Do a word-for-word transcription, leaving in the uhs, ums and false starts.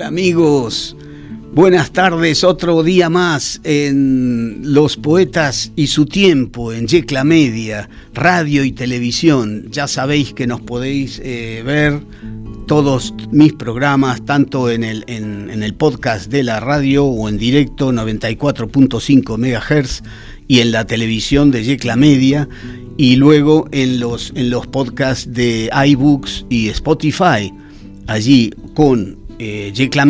amigos? Buenas tardes, otro día más en Los Poetas y su Tiempo, en Yecla Media, radio y televisión. Ya sabéis que nos podéis eh, ver todos mis programas, tanto en el, en, en el podcast de la radio o en directo noventa y cuatro punto cinco megahertz y en la televisión de Yecla Media, y luego en los, en los podcasts de iBooks y Spotify, allí con eh, Yecla